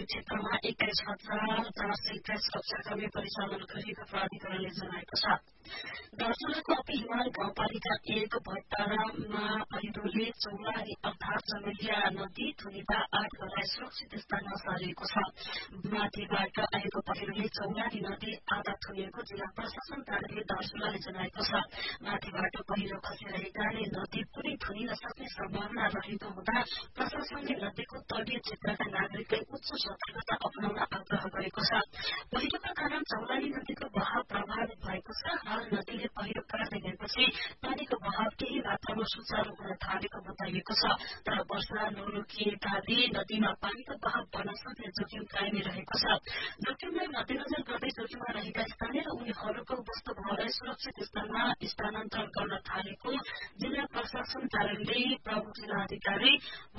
क्षेत्रमा 21,423 सुरक्षाकर्मी परिचालन गरिएको प्राधिकरणले जनाएको छ। दार्चुलाको अपी हिमाल गाउँपालिका 1 भट्टारामा पहिरोले चौलारी अर्थात चमेलिया नदी थुनिपा 8 घरलाई सुरक्षित स्थानमा सारिएको छ। माथिबाट आएको पहिरोले चौलारी नदी आधा थुनिएको जिल्ला प्रशासन कार्यालय दार्चुलाले जनाएको छ। माथिबाट पहिरो खसिरहेकाले नदी पुरै थुनिन सक्ने सम्भावना रहेको हुँदा प्रशासनले नदीको तटीय क्षेत्रका नागरिकलाई उच्च सतर्कता अपनाउन आग्रह गरेको छ। पहिरोका कारण चौलारी नदीको बहाव प्रभावित भएको छ। हाल नदीले पहिरो काट्दै गएपछि पानीको बहाव केही मात्रामा सुचारू हुन थालेको बताइएको छ। तर वर्षा नरोकिएकाले नदीमा पानीको बहाव बढ्न सक्ने जोखिम कायमै रहेको छ। जोखिमलाई मध्यनजर गर्दै जोखिममा रहेका स्थानीय र उनीहरूको वस्तुभावलाई सुरक्षित स्थानमा स्थानान्तरण गर्न थालेको जिल्ला प्रशासन कार्यालय प्रमुख जिल्ला अधिकारी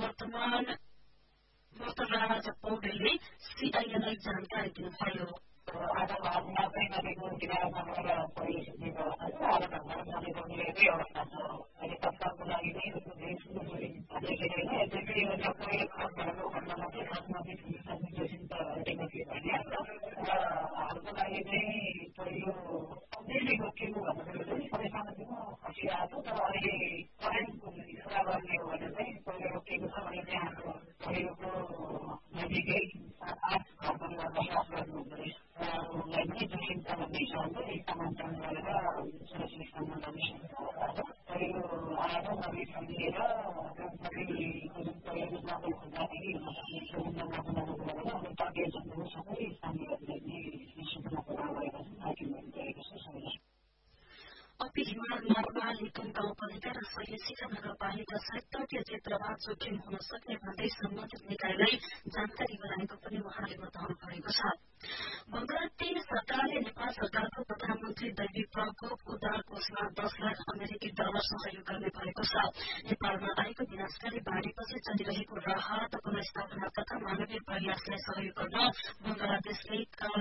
वर्तराज पौडेलले सीआईएनलाई जानकारी दिनुभयो। आज भागमा चाहिँ नदीको किनारमा गएर परिस्थिति व्यवस्था छ। आज भागमा नदीको मिलेकै अवस्था छ। अहिले तत्कालको लागि चाहिँ देखिँदैन। यद्यपि यो सबै खास भएको खण्डमा चाहिँ खास नदी पुग्न सक्ने जोखिम त हटेको के भनिहाल्छ र हालको लागि चाहिँ पहिलो कम्प्लिटली रोकिएको भन्दाखेरि चाहिँ सबै सामग्रीमा खसिरहेको छ। तर अहिले करेन्टको कुरा गर्ने हो भने चाहिँ पहिलो रोकिएको छ भने चाहिँ हाम्रो पहिरोको नजिकै 8 घर परिवार बसोबास गर्नुहुँदै उनलाई पनि जोखिम छ भन्ने हिसाबले स्थानान्तरण गरेर सुरक्षित स्थानमा लाने पहिरो आएर नदी थन्किएर नदीको जुन पहिरो नदी खोज्दाखेरि हुन सक्ने सम्भावना बनाउनुको लागि अनि तटीय क्षेत्रको सबै स्थानीयहरूले नै सूचना प्रदान गरेका छन्। हाकिमहरू गरेको छ सबैलाई। अपी हिमाल नर्मा लिकुम गाउँपालिका र शैलेशिखा नगरपालिका सहित तटीय क्षेत्रमा जोखिम हुन सक्ने भन्दै सम्बन्धित निकायलाई जानकारी गराएको पनि उहाँले बताउनु भएको छ। बंगलादेश सरकारले नेपाल सरकारको प्रधानमन्त्री दैवी प्रकोप उद्धार कोषमा 10 लाख अमेरिकी डलर सहयोग गर्ने भएको छ। नेपालमा आएको विनाशकारी बाढ़ीपछि चलिरहेको राहत पुनर्स्थापना तथा मानवीय प्रयासलाई सहयोग गर्न बंगलादेशले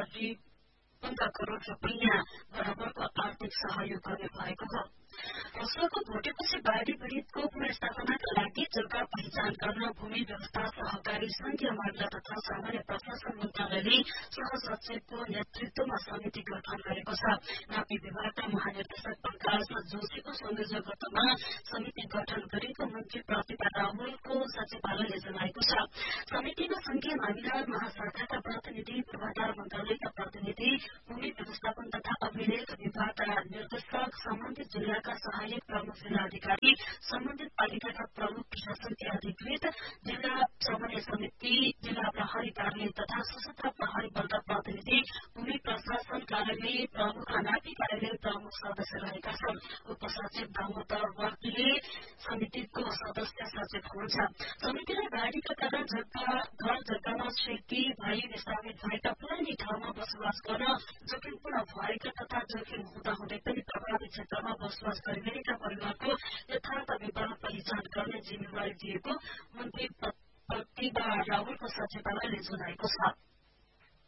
15 करोड़ रुपियाँ बराबरको आर्थिक सहयोग गर्ने भएको हो। फसलको घटेपछि बाढ़ी पीड़ितको पुनर्स्थापनाका लागि जग्गा पहिचान गर्न भूमि व्यवस्था सहकारी संघीय मामिला तथा सामान्य प्रशासन मन्त्रालयले सहसचिवको नेतृत्वमा समिति गठन गरेको छ। नापी विभागका महानिर्देशक प्रकाश जोशीको संयोजकत्वमा समिति गठन गरेको मन्त्री प्रतिभा राहुलको सचिवालयले जनाएको छ। समितिमा संघीय मामिला महाशाखाका प्रतिनिधि, पूर्वाधार मन्त्रालयका प्रतिनिधि, भूमि व्यवस्थापन तथा अभिलेख विभागका निर्देशक, सम्बन्धित जिल्लाका सहायक प्रमुख जिल्ला अधिकारी, सम्बन्धित पालिकाका प्रमुख प्रशासकीय अधिकृत, जिल्ला समन्वय समिति, जिल्ला प्रहरी कार्यालय तथा सशस्त्र प्रहरी बलका प्रतिनिधि, भूमि प्रशासन कार्यालय प्रमुख, नापी कार्यालय प्रमुख सदस्य रहेका छन्। उपसचिव दामोदर वर्कीले समितिको सदस्य सचिव हुनुहुन्छ। समितिलाई बाढ़ीका कारण घर जग्गामा क्षति भई विस्थापित भएका पुरानी ठाउँमा बसोबास गर्न जोखिमपूर्ण भएका तथा जोखिम हुँदाहुँदै पनि प्रभावित क्षेत्रमा बसोबास गरिरहेका परिवारको यथार्थ विवरण पहिचान गर्ने जिम्मेवारी दिएको मन्त्री प्रतिभा राहुलको सचिवालयले जनाएको छ।